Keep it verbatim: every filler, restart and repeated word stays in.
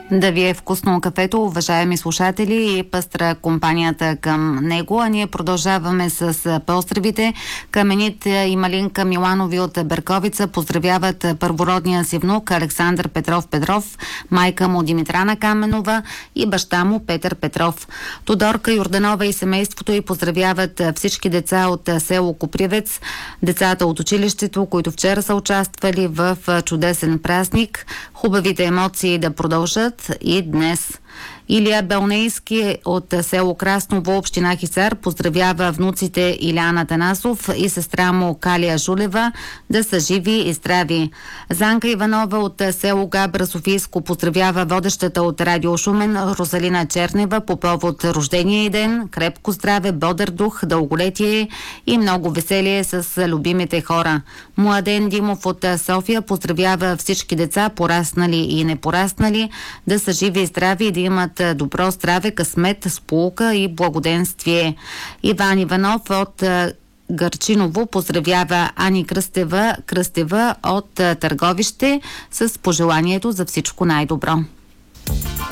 Да ви е вкусно кафето, уважаеми слушатели, и пъстра компанията към него. А ние продължаваме с поздравите. Към Енит и Малинка Миланови от Берковица поздравяват първородния си внук Александър Петров Петров, майка му Димитрана Каменова и баща му Петър Петров. Тодорка Йорданова и семейството й поздравяват всички деца от село Копривец, децата от училището, които вчера са участвали в чудесен празник. Хубавите емоции да продължат и днес. Илия Белнейски от село Красново, община Хисар, поздравява внуците Иляна Танасов и сестра му Калия Жулева да са живи и здрави. Занка Иванова от село Габра, Софийско, поздравява водещата от Радио Шумен Розалина Чернева по повод рождения й ден. Крепко здраве, бодър дух, дълголетие и много веселие с любимите хора. Младен Димов от София поздравява всички деца, пораснали и непораснали, да са живи и здрави и да имат добро здраве, късмет, сполука и благоденствие. Иван Иванов от Гърчиново поздравява Ани Кръстева, Кръстева от Търговище с пожеланието за всичко най-добро.